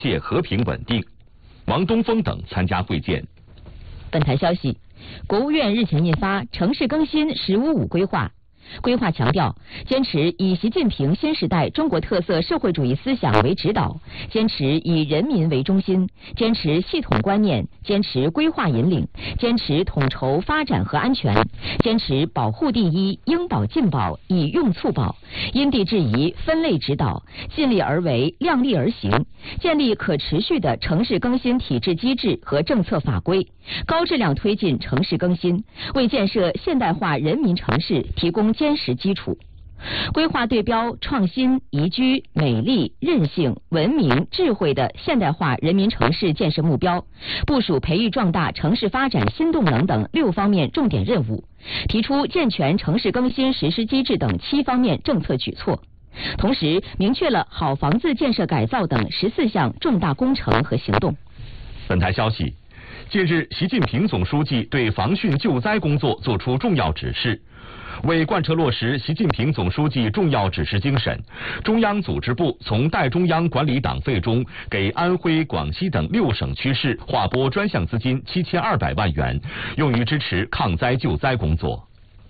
界和平稳定。王东峰等参加会见。 本台消息，国务院日前印发《城市更新“十五五”规划》。规划强调，坚持以习近平新时代中国特色社会主义思想为指导，坚持以人民为中心，坚持系统观念，坚持规划引领，坚持统筹发展和安全，坚持保护第一，应保尽保，以用促保，因地制宜，分类指导，尽力而为，量力而行，建立可持续的城市更新体制机制和政策法规，高质量推进城市更新，为建设现代化人民城市提供坚实基础。规划对标创新、宜居、美丽、韧性、文明、智慧的现代化人民城市建设目标，部署培育壮大城市发展新动能等6方面重点任务，提出健全城市更新实施机制等7方面政策举措。同时，明确了好房子建设改造等14项重大工程和行动。 本台消息，近日，习近平总书记对防汛救灾工作作出重要指示。为贯彻落实习近平总书记重要指示精神，中央组织部从代中央管理党费中给安徽、广西等6省区市划拨专项资金7200万元，用于支持抗灾救灾工作。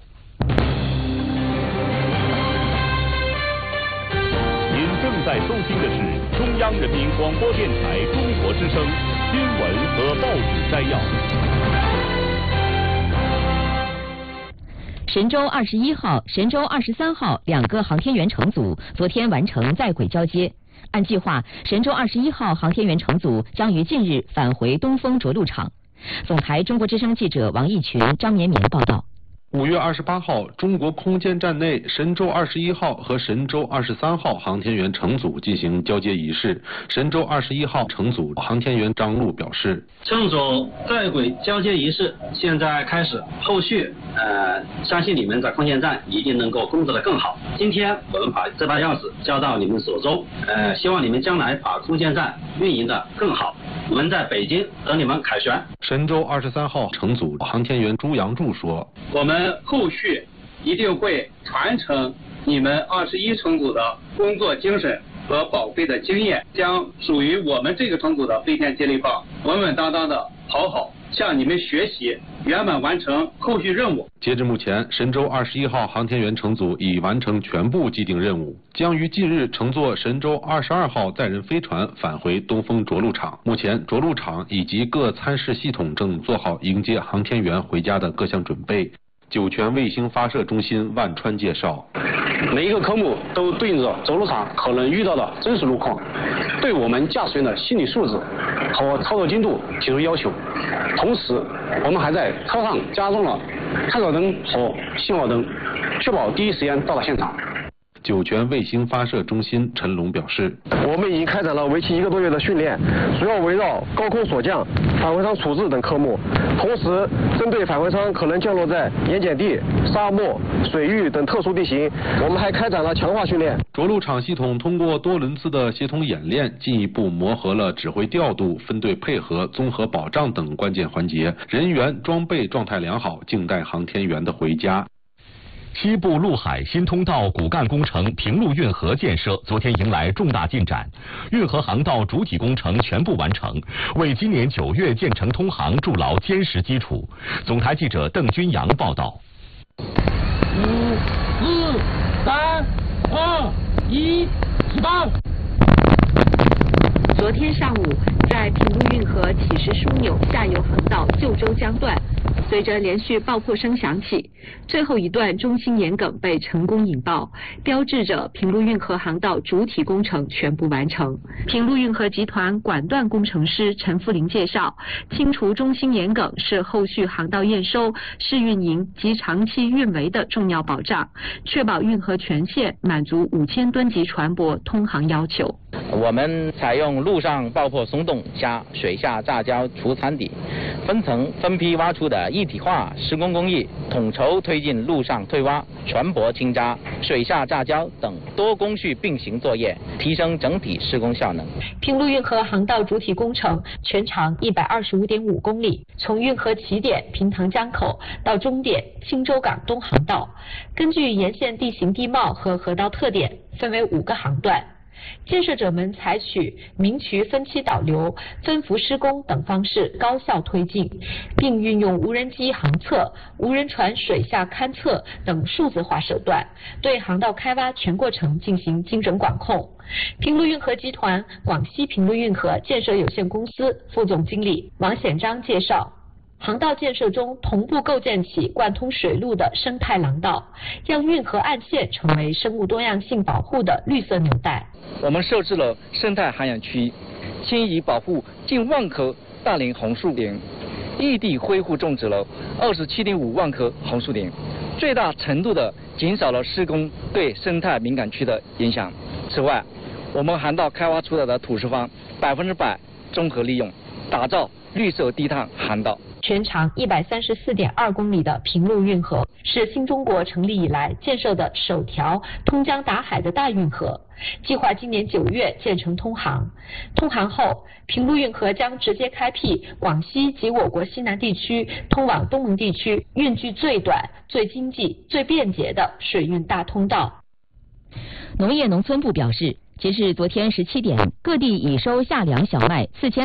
您正在收听的是中央人民广播电台中国之声新闻和报纸摘要。 神舟21号、神舟23号2个航天员乘组昨天完成在轨交接。按计划，神舟21号航天员乘组将于近日返回东风着陆场。总台中国之声记者王义群、张绵绵报道。 5月28号，中国空间站内神舟21号和神舟23号航天员乘组进行交接仪式。神舟21号乘组航天员张璐表示， 乘组在轨交接仪式现在开始，后续相信你们在空间站一定能够工作得更好。今天我们把这把钥匙交到你们手中，希望你们将来把空间站运营得更好。我们在北京等你们凯旋。 神舟23号乘组航天员朱杨柱说， 我们后续一定会传承你们21乘组的工作精神和宝贵的经验，将属于我们这个乘组的飞天接力棒稳稳当当的好向你们学习，圆满完成后续任务。 截至目前，神舟21号航天员乘组已完成全部既定任务，将于近日乘坐神舟22号载人飞船返回东风着陆场。目前，着陆场以及各参试系统正做好迎接航天员回家的各项准备。酒泉卫星发射中心万川介绍， 每一个科目都对应着着陆场可能遇到的真实路况，对我们驾驶员的心理素质和操作精度提出要求。同时，我们还在车上加装了探照灯和信号灯，确保第一时间到达现场。 酒泉卫星发射中心陈龙表示， 我们已经开展了为期1个多月的训练，主要围绕高空锁降、返回舱处置等科目，同时针对返回舱可能降落在盐碱地、沙漠、水域等特殊地形，我们还开展了强化训练。 着陆场系统通过多轮次的协同演练，进一步磨合了指挥调度、分队配合、综合保障等关键环节，人员装备状态良好，静待航天员的回家。 西部陆海新通道骨干工程平陆运河建设昨天迎来重大进展，运河航道主体工程全部完成，为今年9月建成通航筑牢坚实基础。总台记者邓军阳报道。 5、4、3、2、1，起跑！ 昨天上午，在平陆运河起实枢纽下游航道旧州江段，随着连续爆破声响起，最后一段中心沿梗被成功引爆，标志着平陆运河航道主体工程全部完成。平陆运河集团管段工程师陈富林介绍，清除中心沿梗是后续航道验收、试运营及长期运维的重要保障，确保运河全线满足5000吨级船舶通航要求。 我们采用陆上爆破松动加水下炸胶除残底，分层分批挖出的一体化施工工艺，统筹推进陆上退挖、船舶清渣、水下炸胶等多工序并行作业，提升整体施工效能。 平陆运河航道主体工程全长125.5公里，从运河起点平塘江口到终点青州港东航道，根据沿线地形地貌和河道特点，分为5个航段。 建设者们采取明渠分期导流、分幅施工等方式高效推进，并运用无人机航测、无人船水下勘测等数字化手段，对航道开挖全过程进行精准管控。平陆运河集团广西平陆运河建设有限公司副总经理王显章介绍，航道建设中同步构建起贯通水路的生态廊道，让运河岸线成为生物多样性保护的绿色纽带。 我们设置了生态涵养区，迁移保护近万棵大龄红树林，异地恢复种植了27.5万棵红树林，最大程度的减少了施工对生态敏感区的影响。此外，我们航道开挖出来的土石方100%综合利用，打造绿色低碳航道。 全长134.2公里的平陆运河是新中国成立以来建设的首条通江达海的大运河，计划今年9月建成通航。通航后，平陆运河将直接开辟广西及我国西南地区通往东盟地区运距最短、最经济、最便捷的水运大通道。 农业农村部表示，截至昨天17点，各地已收夏粮小麦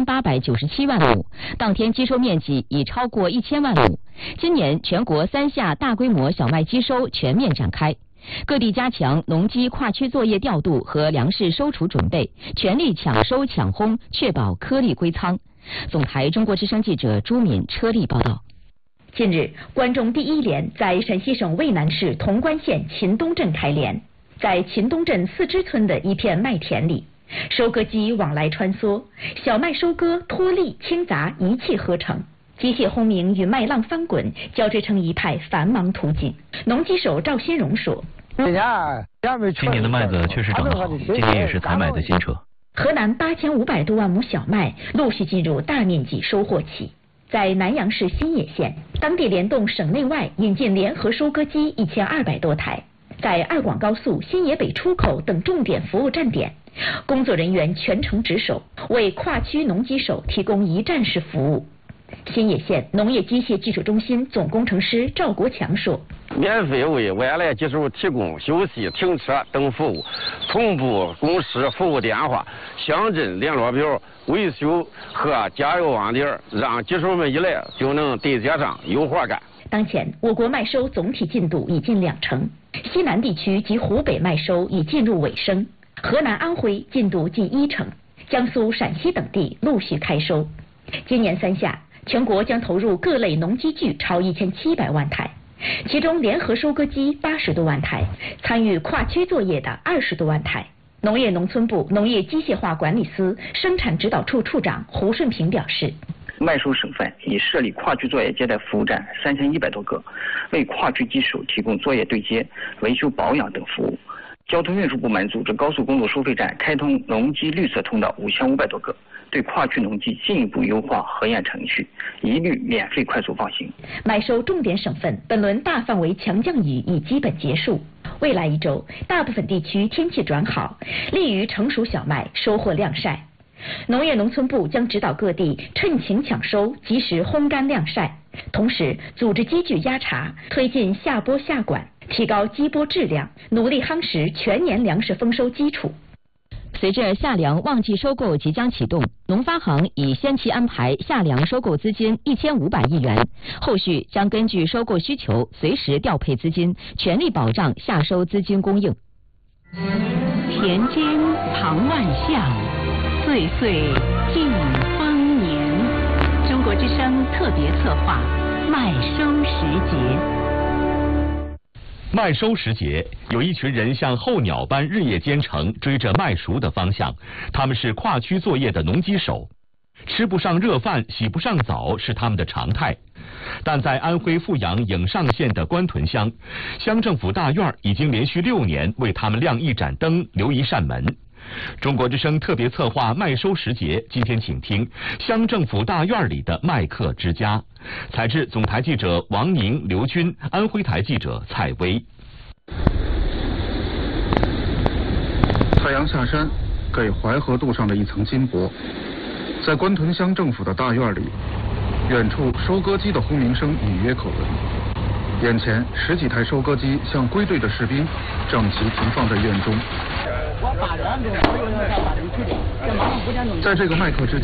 4897万亩，当天基收面积已超过1000万亩。今年全国3夏大规模小麦基收全面展开，各地加强农机跨区作业调度和粮食收储准备，全力抢收抢烘，确保颗粒归仓。总台中国之声记者朱敏车丽报道。 近日，关中第一连在陕西省渭南市潼关县秦东镇开连。在秦东镇四支村的一片麦田里，收割机往来穿梭，小麦收割脱粒清杂一气呵成，机械轰鸣与麦浪翻滚交织成一派繁忙图景。农机手赵新荣说：“ 今年的麦子确实长得好，今年也是采买的新车。” 河南8500多万亩小麦陆续进入大面积收获期。在南阳市新野县，当地联动省内外引进联合收割机1200多台。在二广高速、新野北出口等重点服务站点，工作人员全程值守，为跨区农机手提供一站式服务。新野县农业机械技术中心总工程师赵国强说：“ 免费为外来机手提供休息、停车等服务，同步公示服务电话、乡镇联络表、维修和加油网点，让机手们一来就能对接上，有活干。” 当前，我国麦收总体进度已近2成，西南地区及湖北麦收已进入尾声，河南、安徽进度近1成，江苏、陕西等地陆续开收。今年3夏，全国将投入各类农机具超1700万台，其中联合收割机80多万台，参与跨区作业的20多万台。农业农村部农业机械化管理司生产指导处处长胡顺平表示：“ 麦收省份已设立跨区作业接待服务站3100多个，为跨区机手提供作业对接、维修保养等服务。交通运输部门组织高速公路收费站开通农机绿色通道5500多个，对跨区农机进一步优化核验程序，一律免费快速放行。” 麦收重点省份本轮大范围强降雨已基本结束，未来1周，大部分地区天气转好，利于成熟小麦收获晾晒。农业农村部将指导各地趁晴抢收，及时烘干晾晒，同时组织机具压茬，推进下播下管，提高机播质量，努力夯实全年粮食丰收基础。 随着夏粮旺季收购即将启动，农发行已先期安排夏粮收购资金1500亿元，后续将根据收购需求随时调配资金，全力保障夏收资金供应。 田间藏万象，岁岁尽丰年。中国之声特别策划麦收时节。 麦收时节，有一群人像候鸟般日夜兼程，追着麦熟的方向。他们是跨区作业的农机手，吃不上热饭，洗不上澡是他们的常态。但在安徽阜阳颍上县的官屯乡，乡政府大院已经连续6年为他们亮一盏灯，留一扇门。中国之声特别策划麦收时节，今天请听乡政府大院里的麦客之家。采自总台记者王宁、刘军，安徽台记者蔡薇。 太阳下山，给淮河渡上的一层金箔。在官屯乡政府的大院里，远处收割机的轰鸣声隐约可闻。眼前10几台收割机像归队的士兵，整齐停放在院中。 在这个麦克之间。